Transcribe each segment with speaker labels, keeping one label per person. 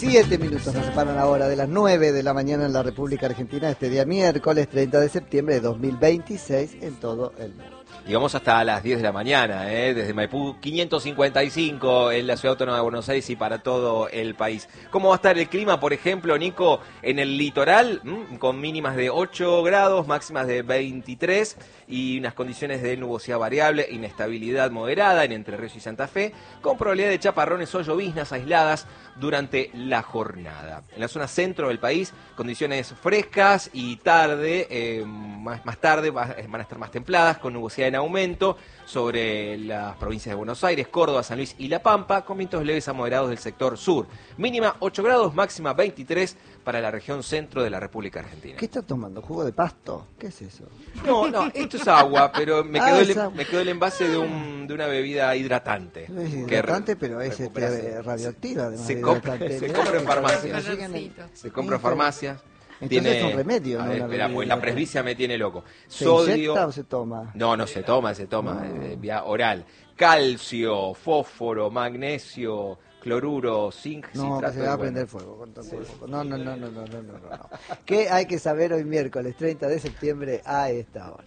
Speaker 1: 7 minutos nos separan ahora de las 9 de la mañana en la República Argentina, este día miércoles 30 de septiembre de 2026 en todo el mundo.
Speaker 2: Y vamos hasta las 10 de la mañana, desde Maipú 555 en la Ciudad Autónoma de Buenos Aires y para todo el país. ¿Cómo va a estar el clima, por ejemplo, Nico, en el litoral? Con mínimas de 8 grados, máximas de 23 y unas condiciones de nubosidad variable, inestabilidad moderada en Entre Ríos y Santa Fe, con probabilidad de chaparrones o lloviznas aisladas durante la jornada. En la zona centro del país, condiciones frescas y tarde, más tarde van a estar más templadas, con nubosidad en aumento sobre las provincias de Buenos Aires, Córdoba, San Luis y La Pampa, con vientos leves a moderados del sector sur. Mínima 8 grados, máxima 23 para la región centro de la República Argentina.
Speaker 1: ¿Qué estás tomando? ¿Jugo de pasto? ¿Qué es eso?
Speaker 2: No, esto es agua, pero me quedó el envase de una bebida hidratante.
Speaker 1: Es hidratante, pero es radioactiva. Además
Speaker 2: se compra en farmacias. Se compra en farmacias.
Speaker 1: Entonces es un remedio, ¿no?
Speaker 2: Espera, pues la presbicia me tiene loco.
Speaker 1: ¿Se inyecta o se toma?
Speaker 2: No se toma, vía oral. Calcio, fósforo, magnesio, cloruro, zinc, citrato.
Speaker 1: Se va a prender fuego con todo poco. No. ¿Qué hay que saber hoy miércoles 30 de septiembre a esta hora?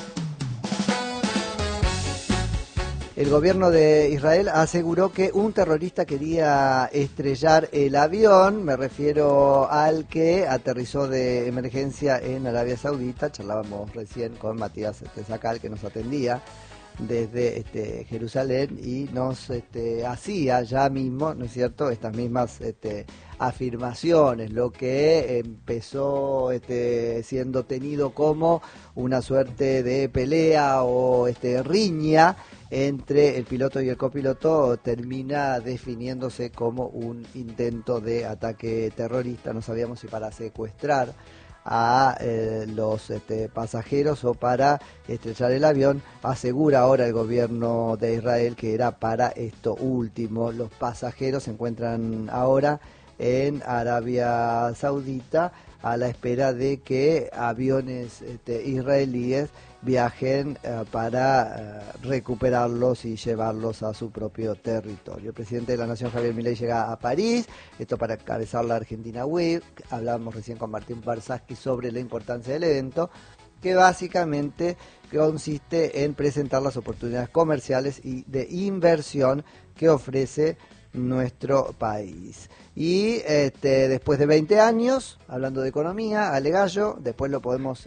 Speaker 1: El gobierno de Israel aseguró que un terrorista quería estrellar el avión, me refiero al que aterrizó de emergencia en Arabia Saudita. Charlábamos recién con Matías Zacal, que nos atendía desde Jerusalén y nos hacía ya mismo, ¿no es cierto?, estas mismas afirmaciones, lo que empezó siendo tenido como una suerte de pelea o riña entre el piloto y el copiloto termina definiéndose como un intento de ataque terrorista. No sabíamos si para secuestrar a los pasajeros o para estrellar el avión. Asegura ahora el gobierno de Israel que era para esto último. Los pasajeros se encuentran ahora en Arabia Saudita a la espera de que aviones israelíes viajen para recuperarlos y llevarlos a su propio territorio. El presidente de la Nación, Javier Milei, llega a París, esto para encabezar la Argentina Week. Hablábamos recién con Martín Barsaski sobre la importancia del evento, que básicamente consiste en presentar las oportunidades comerciales y de inversión que ofrece nuestro país. Y después de 20 años, hablando de economía, Alegallo, después lo podemos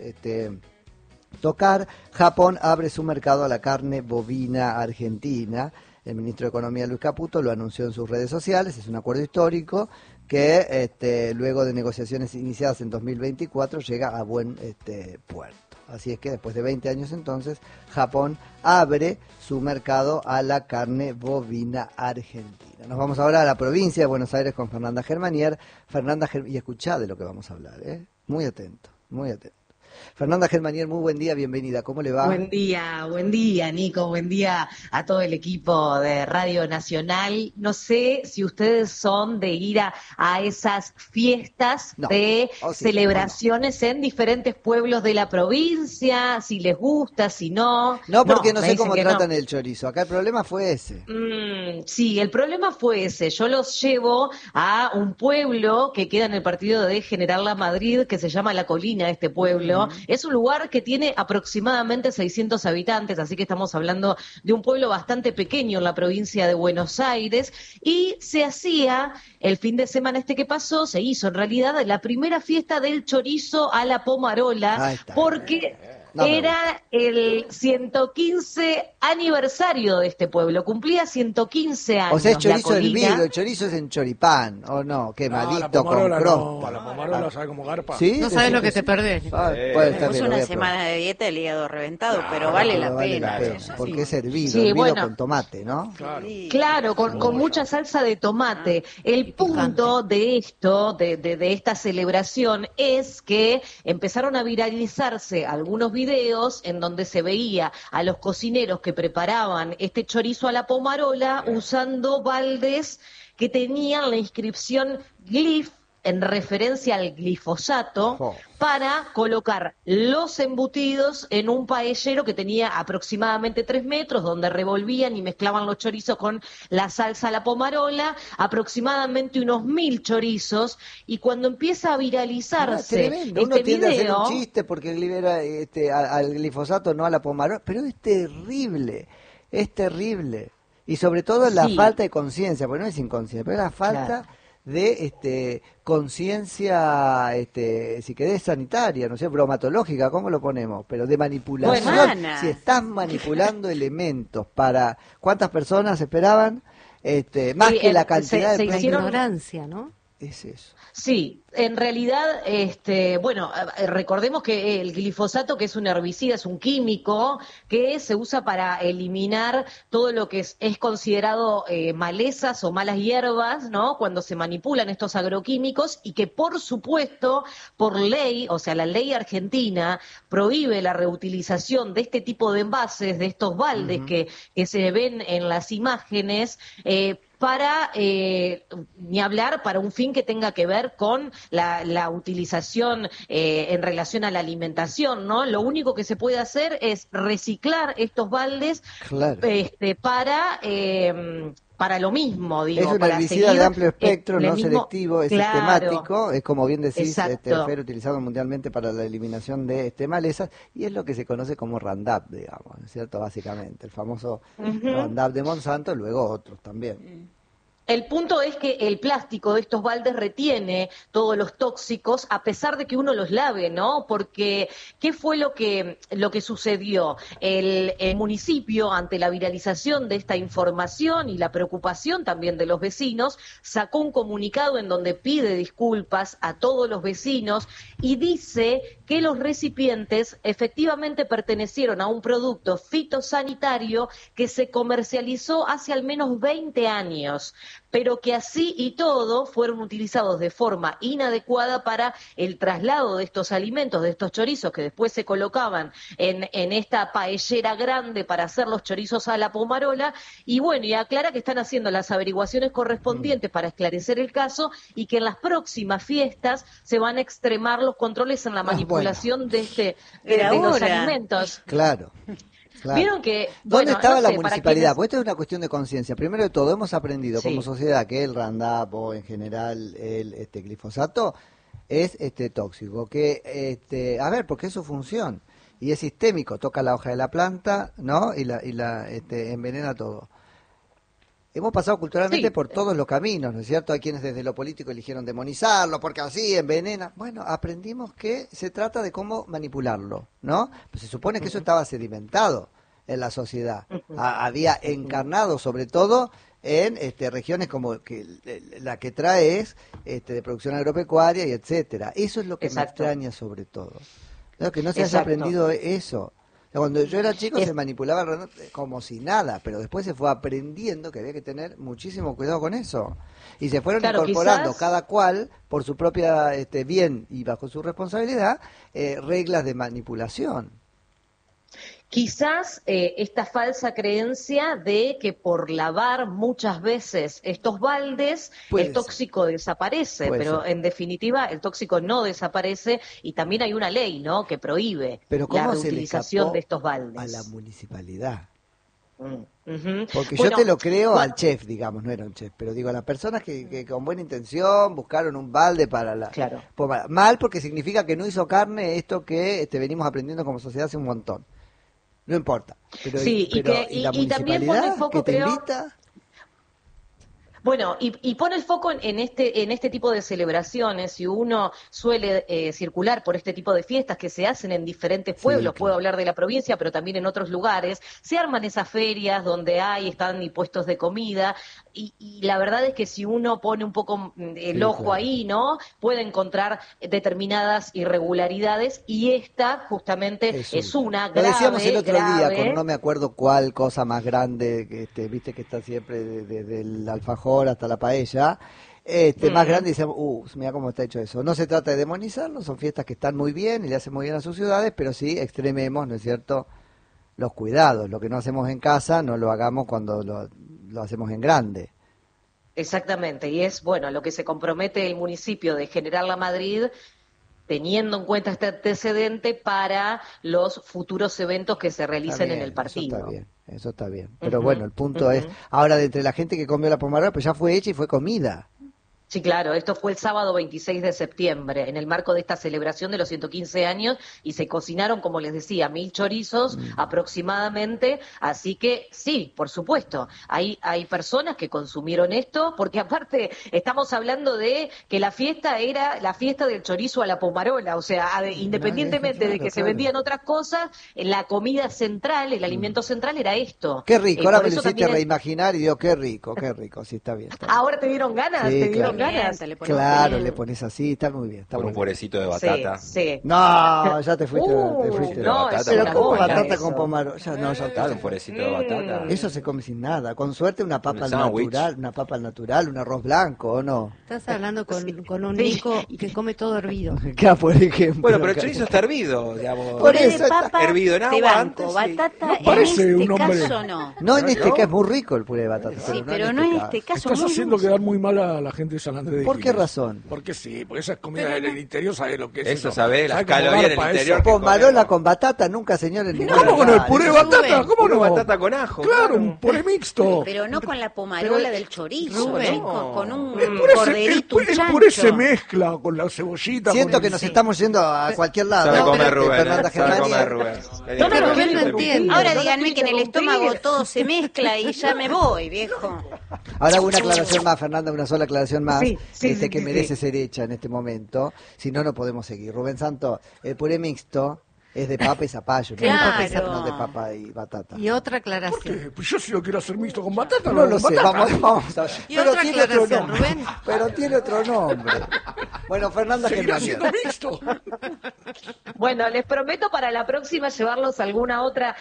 Speaker 1: tocar. Japón abre su mercado a la carne bovina argentina. El ministro de Economía, Luis Caputo, lo anunció en sus redes sociales. Es un acuerdo histórico que luego de negociaciones iniciadas en 2024 llega a buen puerto. Así es que después de 20 años entonces, Japón abre su mercado a la carne bovina argentina. Nos vamos ahora a la provincia de Buenos Aires con Fernanda Germanier. Y escuchá de lo que vamos a hablar, muy atento, muy atento. Fernanda Germanier, muy buen día, bienvenida. ¿Cómo le va?
Speaker 3: Buen día, Nico. Buen día a todo el equipo de Radio Nacional. No sé si ustedes son de ir a esas fiestas de celebraciones en diferentes pueblos de la provincia, si les gusta, si no.
Speaker 1: No, porque no sé cómo tratan el chorizo. Acá el problema fue ese.
Speaker 3: Sí, el problema fue ese. Yo los llevo a un pueblo que queda en el partido de General La Madrid, que se llama La Colina, este pueblo. Es un lugar que tiene aproximadamente 600 habitantes, así que estamos hablando de un pueblo bastante pequeño en la provincia de Buenos Aires, y se hacía el fin de semana que pasó, se hizo en realidad la primera fiesta del chorizo a la pomarola, porque era el 115 aniversario de este pueblo, cumplía 115 años.
Speaker 1: O sea, es chorizo hervido, el chorizo es en choripán, ¿o no? Quemadito con crosta.
Speaker 4: La pomarola sabe como garpa.
Speaker 1: ¿Sí?
Speaker 5: No sabes lo que te perdés.
Speaker 6: Es una semana de dieta, el hígado reventado, pero vale la pena.
Speaker 1: Porque es hervido, con tomate, ¿no?
Speaker 3: Claro, con mucha salsa de tomate. El punto de esto, de esta celebración, es que empezaron a viralizarse algunos videos en donde se veía a los cocineros que preparaban este chorizo a la pomarola usando baldes que tenían la inscripción GLIF, en referencia al glifosato para colocar los embutidos en un paellero que tenía aproximadamente 3 metros, donde revolvían y mezclaban los chorizos con la salsa a la pomarola, aproximadamente unos 1000 chorizos, y cuando empieza a viralizarse
Speaker 1: Uno tiende a hacer
Speaker 3: video...
Speaker 1: un chiste porque libera al glifosato, no a la pomarola, pero es terrible, y sobre todo la falta de conciencia, porque no es inconsciencia, pero es la falta de conciencia, si querés, sanitaria, no sé, bromatológica, ¿cómo lo ponemos? Pero de manipulación.
Speaker 6: Bueno,
Speaker 1: si estás manipulando elementos para... ¿Cuántas personas esperaban? Más que la cantidad de...
Speaker 4: La ignorancia, ¿no?
Speaker 1: Es eso.
Speaker 3: Sí, en realidad, recordemos que el glifosato, que es un herbicida, es un químico que se usa para eliminar todo lo que es considerado malezas o malas hierbas, ¿no? Cuando se manipulan estos agroquímicos, y que por supuesto, por ley, o sea, la ley argentina prohíbe la reutilización de este tipo de envases, de estos baldes que se ven en las imágenes, para, ni hablar, para un fin que tenga que ver con la utilización en relación a la alimentación, ¿no? Lo único que se puede hacer es reciclar estos baldes para lo mismo, digo.
Speaker 1: Es un
Speaker 3: para
Speaker 1: herbicida
Speaker 3: seguir
Speaker 1: de amplio espectro, no
Speaker 3: mismo,
Speaker 1: selectivo, es sistemático, es como bien decís, fue utilizado mundialmente para la eliminación de malezas, y es lo que se conoce como Roundup, digamos, ¿no es cierto? Básicamente, el famoso Roundup de Monsanto, luego otros también.
Speaker 3: El punto es que el plástico de estos baldes retiene todos los tóxicos a pesar de que uno los lave, ¿no? Porque, ¿qué fue lo que sucedió? El municipio, ante la viralización de esta información y la preocupación también de los vecinos, sacó un comunicado en donde pide disculpas a todos los vecinos y dice que los recipientes efectivamente pertenecieron a un producto fitosanitario que se comercializó hace al menos 20 años. Pero que así y todo fueron utilizados de forma inadecuada para el traslado de estos alimentos, de estos chorizos que después se colocaban en esta paellera grande para hacer los chorizos a la pomarola, y bueno, y aclara que están haciendo las averiguaciones correspondientes para esclarecer el caso, y que en las próximas fiestas se van a extremar los controles en la manipulación de los alimentos.
Speaker 1: Claro.
Speaker 3: Vieron que...
Speaker 1: ¿Dónde estaba la municipalidad? Pues esto es una cuestión de conciencia. Primero de todo, hemos aprendido como sociedad que el Roundup o en general el glifosato es tóxico. Que a ver, porque es su función y es sistémico, toca la hoja de la planta, ¿no? Y la envenena todo. Hemos pasado culturalmente por todos los caminos, ¿no es cierto? Hay quienes desde lo político eligieron demonizarlo porque así envenena. Bueno, aprendimos que se trata de cómo manipularlo, ¿no? Pues se supone que eso estaba sedimentado en la sociedad. Había encarnado sobre todo en regiones como que la que trae es de producción agropecuaria y etcétera. Eso es lo que me extraña sobre todo. Claro, que no se haya aprendido eso. Cuando yo era chico se manipulaba como si nada, pero después se fue aprendiendo que había que tener muchísimo cuidado con eso. Y se fueron incorporando cada cual, por su propia bien y bajo su responsabilidad, reglas de manipulación.
Speaker 3: Quizás esta falsa creencia de que por lavar muchas veces estos baldes el tóxico desaparece, pero en definitiva el tóxico no desaparece, y también hay una ley, ¿no?, que prohíbe la reutilización de estos baldes.
Speaker 1: A la municipalidad. Porque yo te lo creo al chef, digamos, no era un chef, pero digo, a las personas que con buena intención buscaron un balde para la...
Speaker 3: Claro.
Speaker 1: Mal porque significa que no hizo carne esto que venimos aprendiendo como sociedad hace un montón. No importa. Pero, ¿y la municipalidad que te invita?
Speaker 3: Bueno, y pone el foco en este tipo de celebraciones. Si uno suele circular por este tipo de fiestas que se hacen en diferentes pueblos, puedo hablar de la provincia, pero también en otros lugares, se arman esas ferias donde están y puestos de comida, y la verdad es que si uno pone un poco el ojo ahí, ¿no?, puede encontrar determinadas irregularidades, y esta justamente es una grave. Lo decíamos
Speaker 1: el otro día con no me acuerdo cuál cosa más grande, viste que está siempre desde el alfajor hasta la paella, más grande, y decíamos, mira cómo está hecho eso. No se trata de demonizarlo, son fiestas que están muy bien y le hacen muy bien a sus ciudades, pero sí extrememos, ¿no es cierto?, los cuidados. Lo que no hacemos en casa no lo hagamos cuando lo hacemos en grande.
Speaker 3: Exactamente, y es, bueno, lo que se compromete el municipio de General La Madrid, teniendo en cuenta este antecedente para los futuros eventos que se realicen en el partido.
Speaker 1: Eso está bien. Pero bueno, el punto es, ahora de entre la gente que comió la pomarola, pues ya fue hecha y fue comida.
Speaker 3: Sí, claro, esto fue el sábado 26 de septiembre, en el marco de esta celebración de los 115 años, y se cocinaron, como les decía, 1000 chorizos aproximadamente, así que sí, por supuesto, hay personas que consumieron esto, porque aparte estamos hablando de que la fiesta era la fiesta del chorizo a la pomarola, o sea, independientemente de que se vendían otras cosas, la comida central, el alimento central era esto.
Speaker 1: Qué rico, ahora me lo hiciste reimaginar y digo, qué rico, sí, está bien. Está bien.
Speaker 3: Ahora te dieron ganas,
Speaker 1: sí,
Speaker 3: te dieron ganas.
Speaker 1: Claro, le pones así, está muy bien.
Speaker 2: Con un purecito de batata.
Speaker 3: Sí.
Speaker 1: No, ya te fuiste.
Speaker 3: No,
Speaker 1: pero ¿cómo batata con pomarola?
Speaker 2: Claro, un purecito de batata.
Speaker 1: Eso se come sin nada. Con suerte una papa al natural, un arroz blanco, ¿o no?
Speaker 4: Estás hablando con un Nico que come todo hervido.
Speaker 1: Claro, por ejemplo.
Speaker 2: Bueno, pero el chorizo está hervido, digamos.
Speaker 6: Por eso está
Speaker 2: hervido en agua antes.
Speaker 6: Batata,
Speaker 5: no parece
Speaker 6: en
Speaker 5: un
Speaker 6: este
Speaker 5: hombre.
Speaker 6: caso no.
Speaker 1: No en este caso, es muy rico el puré de batata.
Speaker 6: Sí, pero no en este caso.
Speaker 5: Estás haciendo quedar muy mal a la gente de San Andrés de
Speaker 1: ¿Por qué
Speaker 5: Giles.
Speaker 1: razón?
Speaker 5: Porque sí, porque esas comidas en el interior, ¿sabes lo que es?
Speaker 2: Eso sabe, las
Speaker 5: ¿Sabe
Speaker 2: calorías en
Speaker 5: cómo
Speaker 2: el
Speaker 5: garpa
Speaker 2: interior.
Speaker 5: eso?
Speaker 1: Pomarola con batata, nunca, señores.
Speaker 5: ¿Cómo con el puré de batata? ¿Cómo
Speaker 2: Puré
Speaker 5: no?
Speaker 2: batata con ajo.
Speaker 5: Claro, un puré mixto.
Speaker 6: Pero no con la pomarola del chorizo,
Speaker 4: Rubén.
Speaker 6: chicos, con un
Speaker 5: El
Speaker 6: corderito, un chancho.
Speaker 5: puré se mezcla con la cebollita.
Speaker 1: Siento
Speaker 5: con
Speaker 1: que nos estamos yendo a cualquier lado.
Speaker 2: Sabe
Speaker 1: ¿no?
Speaker 2: comer Rubén,
Speaker 1: Fernanda
Speaker 2: sabe
Speaker 1: Germán.
Speaker 2: comer Rubén.
Speaker 4: Rubén no entiende.
Speaker 6: Ahora díganme que en el estómago todo se mezcla y ya me voy, viejo.
Speaker 1: Ahora hago una aclaración más, Fernanda, una sola aclaración más,
Speaker 3: Sí,
Speaker 1: que merece ser hecha en este momento. Si no, no podemos seguir. Rubén Santo, el puré mixto es de papa y zapallo,
Speaker 6: Claro.
Speaker 1: no de papa y batata.
Speaker 4: Y otra
Speaker 5: ¿Por
Speaker 4: aclaración.
Speaker 5: qué? Pues yo si lo quiero hacer mixto con batata,
Speaker 1: No lo
Speaker 5: con
Speaker 1: sé,
Speaker 5: batata.
Speaker 1: vamos a ver.
Speaker 4: Y
Speaker 1: Pero
Speaker 4: otra
Speaker 1: tiene otro
Speaker 4: aclaración,
Speaker 1: nombre.
Speaker 4: Rubén.
Speaker 1: Pero tiene otro nombre. Bueno, Fernanda
Speaker 5: Seguirá
Speaker 1: Germán.
Speaker 5: siendo mixto.
Speaker 3: Bueno, les prometo para la próxima llevarlos a alguna otra,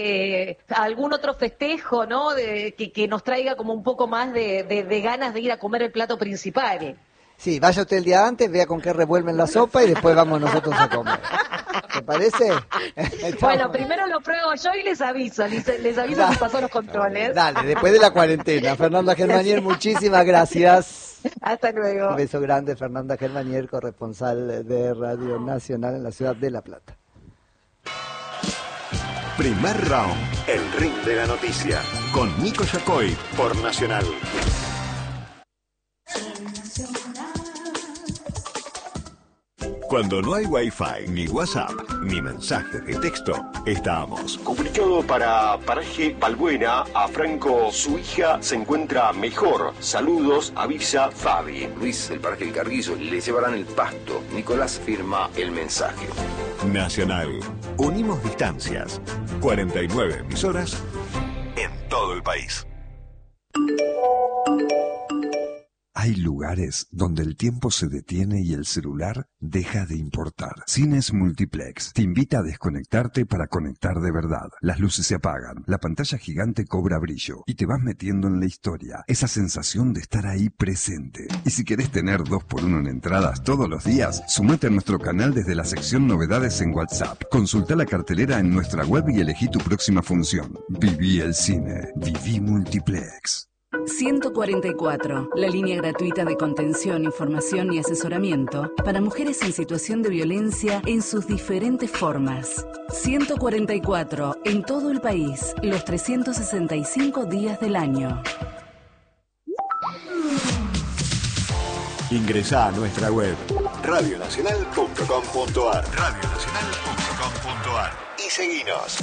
Speaker 3: algún otro festejo, ¿no? Que nos traiga como un poco más de ganas de ir a comer el plato principal.
Speaker 1: Sí, vaya usted el día antes, vea con qué revuelven la sopa y después vamos nosotros a comer. ¿Te parece?
Speaker 3: Bueno, primero lo pruebo yo y les aviso si pasó los controles.
Speaker 1: Dale, después de la cuarentena. Fernanda Germanier, muchísimas gracias.
Speaker 3: Hasta luego.
Speaker 1: Un beso grande, Fernanda Germanier, corresponsal de Radio Nacional en la ciudad de La Plata.
Speaker 7: Primer round, el ring de la noticia, con Nico Yacoy por Nacional. Cuando no hay Wi-Fi, ni WhatsApp, ni mensajes de texto, estamos.
Speaker 8: Comunicado para Paraje Balbuena, a Franco, su hija se encuentra mejor. Saludos, avisa Fabi.
Speaker 9: Luis del Paraje del Carguillo, le llevarán el pasto. Nicolás firma el mensaje.
Speaker 7: Nacional. Unimos distancias. 49 emisoras en todo el país.
Speaker 10: Hay lugares donde el tiempo se detiene y el celular deja de importar. Cines Multiplex te invita a desconectarte para conectar de verdad. Las luces se apagan, la pantalla gigante cobra brillo y te vas metiendo en la historia. Esa sensación de estar ahí presente. Y si querés tener 2x1 en entradas todos los días, sumate a nuestro canal desde la sección Novedades en WhatsApp. Consulta la cartelera en nuestra web y elegí tu próxima función. Viví el cine. Viví Multiplex.
Speaker 11: 144, la línea gratuita de contención, información y asesoramiento para mujeres en situación de violencia en sus diferentes formas. 144, en todo el país, los 365 días del año.
Speaker 7: Ingresá a nuestra web radionacional.com.ar radionacional.com.ar y seguinos.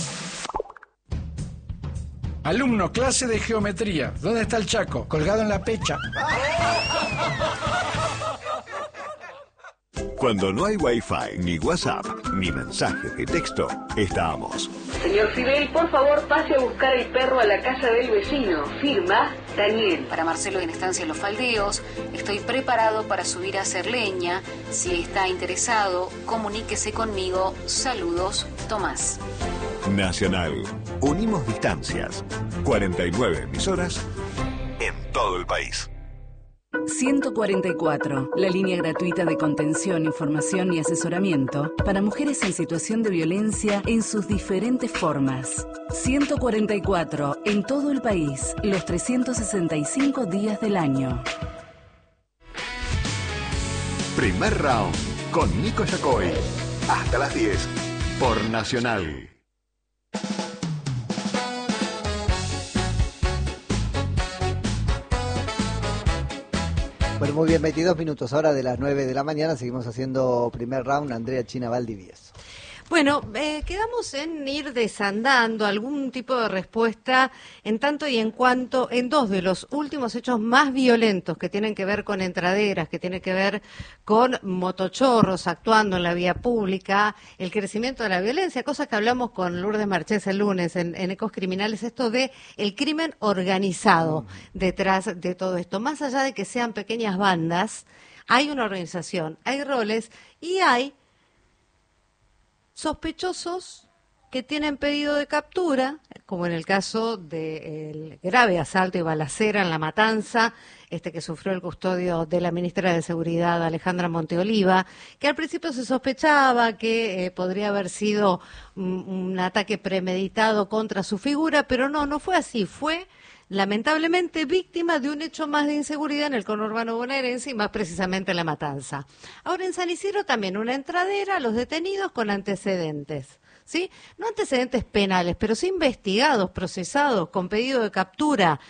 Speaker 12: Alumno, clase de geometría. ¿Dónde está el Chaco? Colgado en la pecha.
Speaker 7: Cuando no hay Wi-Fi, ni WhatsApp, ni mensajes de texto, estamos.
Speaker 13: Señor Fidel, por favor pase a buscar el perro a la casa del vecino. Firma, Daniel.
Speaker 11: Para Marcelo en Estancia Los Faldeos, estoy preparado para subir a hacer leña. Si está interesado, comuníquese conmigo. Saludos, Tomás.
Speaker 7: Nacional. Unimos distancias. 49 emisoras en todo el país.
Speaker 11: 144, la línea gratuita de contención, información y asesoramiento para mujeres en situación de violencia en sus diferentes formas. 144, en todo el país, los 365 días del año.
Speaker 7: Primer round con Nico Yacoy. Hasta las 10 por Nacional.
Speaker 1: Bueno, muy bien, 22 minutos ahora de las 9 de la mañana. Seguimos haciendo primer round. Andrea China Valdivieso.
Speaker 4: Bueno, quedamos en ir desandando algún tipo de respuesta en tanto y en cuanto en dos de los últimos hechos más violentos que tienen que ver con entraderas, que tienen que ver con motochorros actuando en la vía pública, el crecimiento de la violencia, cosas que hablamos con Lourdes Marchés el lunes en Ecos Criminales, esto de el crimen organizado detrás de todo esto. Más allá de que sean pequeñas bandas, hay una organización, hay roles y hay sospechosos que tienen pedido de captura, como en el caso del grave asalto y balacera en La Matanza, que sufrió el custodio de la ministra de Seguridad, Alejandra Monteoliva, que al principio se sospechaba que podría haber sido un ataque premeditado contra su figura, pero no fue así, fue lamentablemente víctima de un hecho más de inseguridad en el conurbano bonaerense y más precisamente en La Matanza. Ahora en San Isidro también una entradera a los detenidos con antecedentes, ¿sí? No antecedentes penales, pero sí investigados, procesados, con pedido de captura,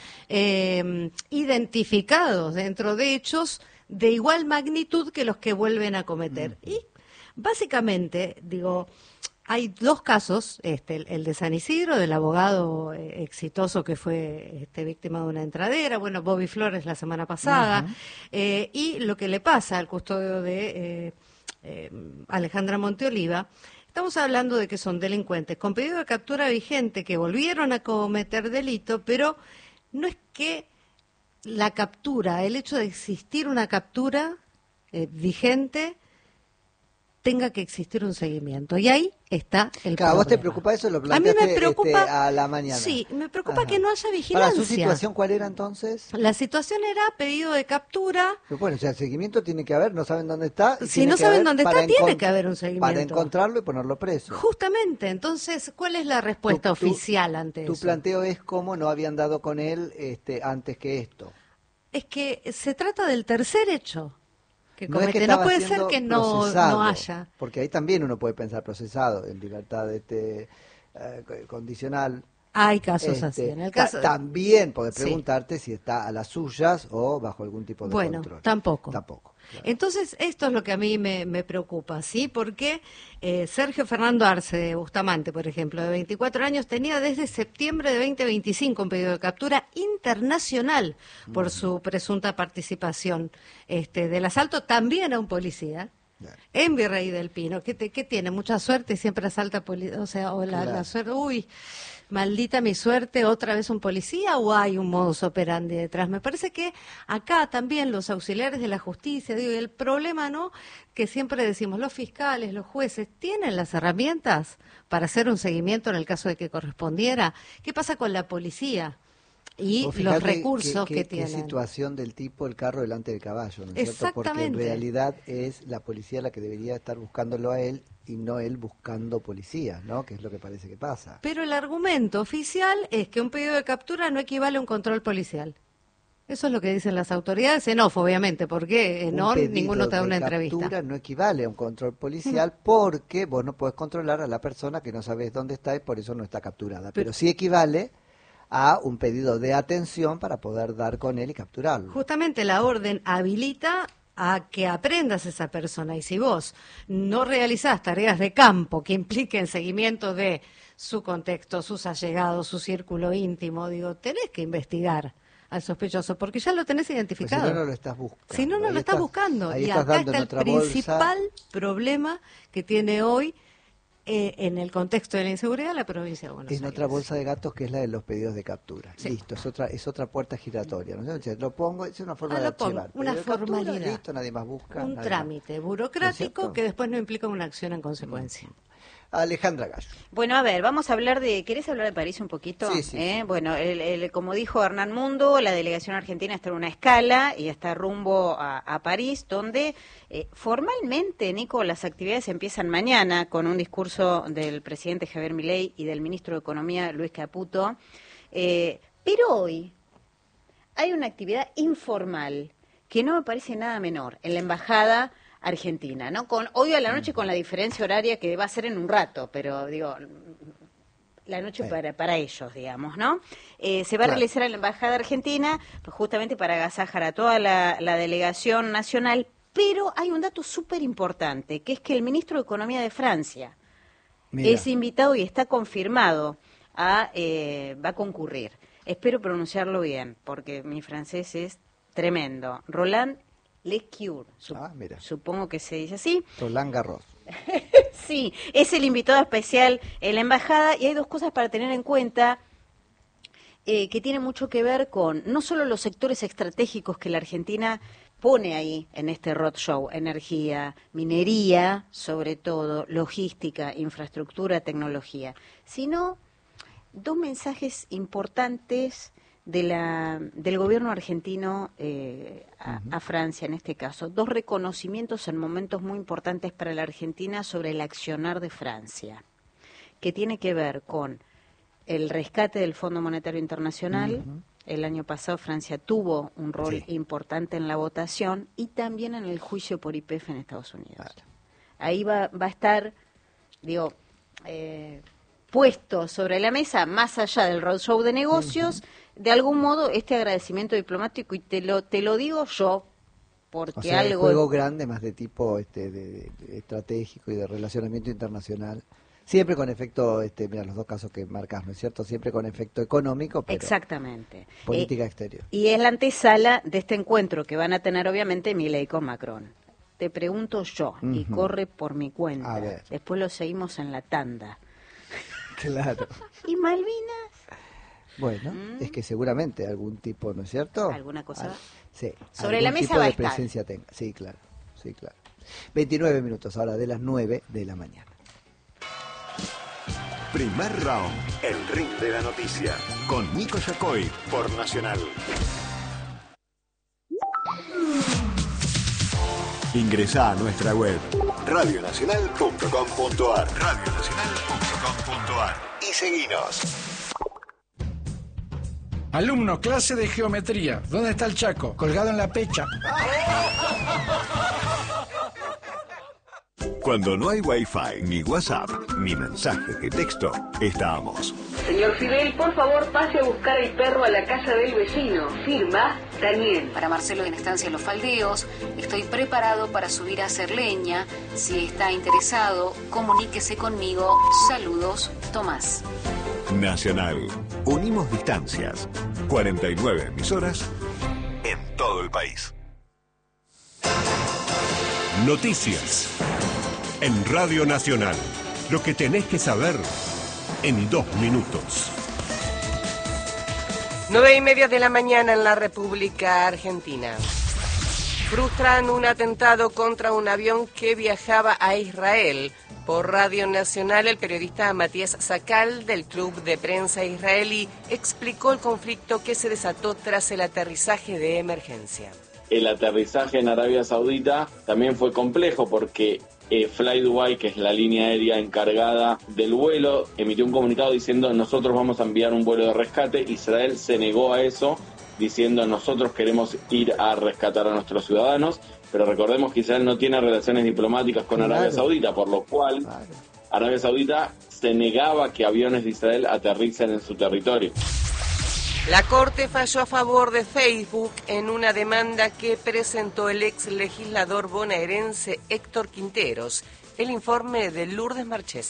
Speaker 4: identificados dentro de hechos de igual magnitud que los que vuelven a cometer. Y básicamente, hay dos casos, el de San Isidro, del abogado exitoso que fue víctima de una entradera, Bobby Flores la semana pasada, y lo que le pasa al custodio de Alejandra Monteoliva. Estamos hablando de que son delincuentes con pedido de captura vigente que volvieron a cometer delito, pero no es que la captura, el hecho de existir una captura vigente, tenga que existir un seguimiento. Y ahí está el problema.
Speaker 1: ¿A vos te preocupa eso? Lo planteaste
Speaker 4: a mí me preocupa,
Speaker 1: a la mañana.
Speaker 4: Sí, me preocupa que no haya vigilancia.
Speaker 1: ¿Para su situación cuál era entonces?
Speaker 4: La situación era pedido de captura.
Speaker 1: Pero bueno, el seguimiento tiene que haber, no saben dónde está.
Speaker 4: Si no saben dónde está, tiene que haber un seguimiento.
Speaker 1: Para encontrarlo y ponerlo preso.
Speaker 4: Justamente, entonces, ¿cuál es la respuesta oficial ante eso?
Speaker 1: Tu planteo es cómo no habían dado con él antes que esto.
Speaker 4: Es que se trata del tercer hecho.
Speaker 1: No puede ser
Speaker 4: que no haya.
Speaker 1: Porque ahí también uno puede pensar procesado, en libertad condicional.
Speaker 4: Hay casos así. En el caso
Speaker 1: también podés preguntarte si está a las suyas o bajo algún tipo de control.
Speaker 4: Bueno, tampoco.
Speaker 1: Claro.
Speaker 4: Entonces, esto es lo que a mí me preocupa, ¿sí? Porque Sergio Fernando Arce de Bustamante, por ejemplo, de 24 años, tenía desde septiembre de 2025 un pedido de captura internacional por su presunta participación del asalto también a un policía. En Virrey del Pino, que tiene mucha suerte y siempre asalta la suerte, maldita mi suerte, otra vez un policía, o hay un modus operandi detrás. Me parece que acá también los auxiliares de la justicia, el problema, ¿no?, que siempre decimos, los fiscales, los jueces, ¿tienen las herramientas para hacer un seguimiento en el caso de que correspondiera? ¿Qué pasa con la policía? Y los recursos que tienen.
Speaker 1: Qué situación del tipo el carro delante del caballo, ¿no es cierto? Porque en realidad es la policía la que debería estar buscándolo a él y no él buscando policías, ¿no? Que es lo que parece que pasa.
Speaker 4: Pero el argumento oficial es que un pedido de captura no equivale a un control policial. Eso es lo que dicen las autoridades, en off, obviamente, porque ninguno te da una entrevista.
Speaker 1: Un pedido de captura no equivale a un control policial porque vos no podés controlar a la persona que no sabés dónde está y por eso no está capturada. Pero sí equivale a un pedido de atención para poder dar con él y capturarlo.
Speaker 4: Justamente la orden habilita a que aprendas a esa persona, y si vos no realizás tareas de campo que impliquen seguimiento de su contexto, sus allegados, su círculo íntimo, tenés que investigar al sospechoso, porque ya lo tenés identificado.
Speaker 1: Pero si no lo estás buscando.
Speaker 4: Si no lo estás buscando. Y acá está el principal problema que tiene hoy en el contexto de la inseguridad la provincia de Buenos Aires.
Speaker 1: En otra bolsa de gatos que es la de los pedidos de captura. Sí. Listo, es otra puerta giratoria. ¿No? Lo pongo, es una forma de archivar.
Speaker 4: Una formalidad.
Speaker 1: Captura, listo, nadie más busca.
Speaker 4: Un trámite burocrático que después no implica una acción en consecuencia.
Speaker 1: Alejandra Gallo.
Speaker 6: Bueno, a ver, vamos a hablar de... ¿Querés hablar de París un poquito?
Speaker 1: Sí.
Speaker 6: Bueno, como dijo Hernán Mundo, la delegación argentina está en una escala y está rumbo a París, donde formalmente, Nico, las actividades empiezan mañana con un discurso del presidente Javier Milei y del ministro de Economía, Luis Caputo. Pero hoy hay una actividad informal que no me parece nada menor en la embajada argentina, ¿no? Hoy a la noche, con la diferencia horaria que va a ser en un rato, pero digo, la noche para ellos, digamos, ¿no? Se va a realizar en la embajada argentina, pues justamente para agasajar a toda la delegación nacional, pero hay un dato súper importante, que es que el ministro de Economía de Francia es invitado y está confirmado va a concurrir. Espero pronunciarlo bien, porque mi francés es tremendo. Roland Lescure, supongo que se dice así.
Speaker 1: Roland Garros.
Speaker 6: Sí, es el invitado especial en la embajada, y hay dos cosas para tener en cuenta que tienen mucho que ver con no solo los sectores estratégicos que la Argentina pone ahí en este roadshow: energía, minería, sobre todo, logística, infraestructura, tecnología, sino dos mensajes importantes del gobierno argentino a Francia, en este caso. Dos reconocimientos en momentos muy importantes para la Argentina sobre el accionar de Francia, que tiene que ver con el rescate del Fondo Monetario Internacional. El año pasado Francia tuvo un rol importante en la votación y también en el juicio por YPF en Estados Unidos. Ahí va a estar, digo, puesto sobre la mesa, más allá del roadshow de negocios, de algún modo este agradecimiento diplomático, y te lo digo yo, porque
Speaker 1: o sea,
Speaker 6: algo...
Speaker 1: el juego grande más de tipo de estratégico y de relacionamiento internacional, siempre con efecto, mira, los dos casos que marcas, ¿no es cierto? Siempre con efecto económico, pero
Speaker 6: exactamente.
Speaker 1: Política exterior.
Speaker 6: Y es la antesala de este encuentro que van a tener, obviamente, Milei con Macron. Te pregunto yo, y corre por mi cuenta, después lo seguimos en la tanda.
Speaker 1: Claro.
Speaker 6: ¿Y Malvinas?
Speaker 1: Bueno, es que seguramente algún tipo, ¿no es cierto?
Speaker 6: ¿Alguna cosa?
Speaker 1: Sí.
Speaker 6: Sobre la mesa
Speaker 1: tipo
Speaker 6: va a
Speaker 1: de
Speaker 6: estar.
Speaker 1: presencia tenga. Sí, claro. 29 minutos ahora de las 9 de la mañana.
Speaker 7: Primer round, el ring de la noticia, con Nico Yacoy por Nacional. Ingresá a nuestra web radionacional.com.ar y seguinos.
Speaker 12: Alumno, clase de geometría. ¿Dónde está el Chaco? Colgado en la pecha.
Speaker 7: Cuando no hay Wi-Fi, ni WhatsApp, ni mensajes de texto, estamos.
Speaker 13: Señor Fidel, por favor pase a buscar el perro a la casa del vecino. Firma, Daniel.
Speaker 11: Para Marcelo en Estancia Los Faldeos, estoy preparado para subir a hacer leña. Si está interesado, comuníquese conmigo. Saludos, Tomás.
Speaker 7: Nacional. Unimos distancias. 49 emisoras en todo el país.
Speaker 14: Noticias. En Radio Nacional. Lo que tenés que saber en 2 minutos.
Speaker 15: 9:30 de la mañana en la República Argentina. Frustran un atentado contra un avión que viajaba a Israel. Por Radio Nacional, el periodista Matías Sakal, del Club de Prensa Israelí, explicó el conflicto que se desató tras el aterrizaje de emergencia.
Speaker 16: El aterrizaje en Arabia Saudita también fue complejo porque Fly Dubai, que es la línea aérea encargada del vuelo, emitió un comunicado diciendo: nosotros vamos a enviar un vuelo de rescate. Israel se negó a eso, diciendo: nosotros queremos ir a rescatar a nuestros ciudadanos. Pero recordemos que Israel no tiene relaciones diplomáticas con Arabia Saudita, por lo cual Arabia Saudita se negaba que aviones de Israel aterricen en su territorio.
Speaker 15: La Corte falló a favor de Facebook en una demanda que presentó el ex legislador bonaerense Héctor Quinteros. El informe de Lourdes Marchese.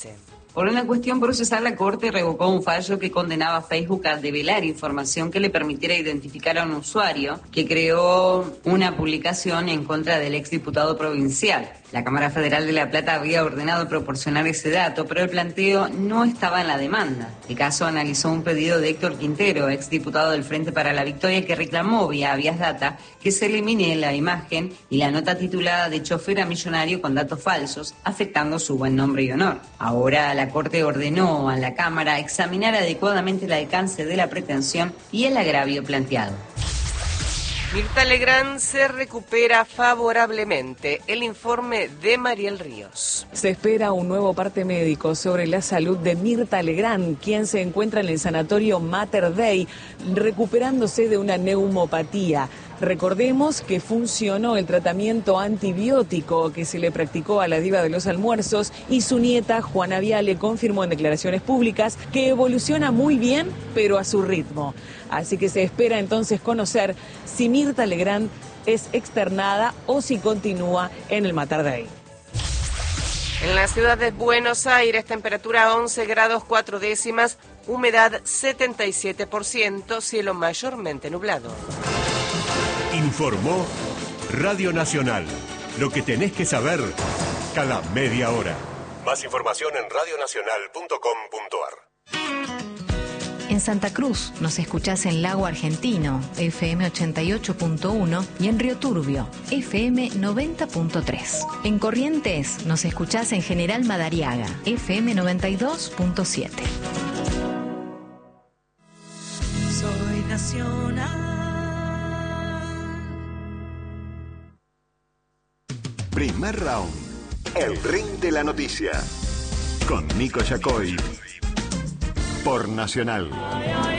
Speaker 17: Por una cuestión procesal, la Corte revocó un fallo que condenaba a Facebook a develar información que le permitiera identificar a un usuario que creó una publicación en contra del exdiputado provincial. La Cámara Federal de La Plata había ordenado proporcionar ese dato, pero el planteo no estaba en la demanda. El caso analizó un pedido de Héctor Quintero, exdiputado del Frente para la Victoria, que reclamó vía Habeas Data que se elimine la imagen y la nota titulada de chofer a millonario con datos falsos, afectando su buen nombre y honor. Ahora la Corte ordenó a la Cámara examinar adecuadamente el alcance de la pretensión y el agravio planteado.
Speaker 15: Mirta Legrand se recupera favorablemente. El informe de Mariel Ríos.
Speaker 18: Se espera un nuevo parte médico sobre la salud de Mirta Legrand, quien se encuentra en el sanatorio Mater Dei, recuperándose de una neumopatía. Recordemos que funcionó el tratamiento antibiótico que se le practicó a la diva de los almuerzos y su nieta Juana Viale confirmó en declaraciones públicas que evoluciona muy bien, pero a su ritmo. Así que se espera entonces conocer si Mirta Legrand es externada o si continúa en el Mater Dei.
Speaker 15: En la ciudad de Buenos Aires, temperatura 11 grados 4 décimas, humedad 77%, cielo mayormente nublado.
Speaker 14: Informó Radio Nacional. Lo que tenés que saber cada media hora. Más información en radionacional.com.ar.
Speaker 19: En Santa Cruz nos escuchás en Lago Argentino, FM 88.1, y en Río Turbio, FM 90.3. En Corrientes nos escuchás en General Madariaga, FM 92.7.
Speaker 20: Soy nacional.
Speaker 7: Primer round. El ring de la noticia. Con Nico Yacoy. Por Nacional.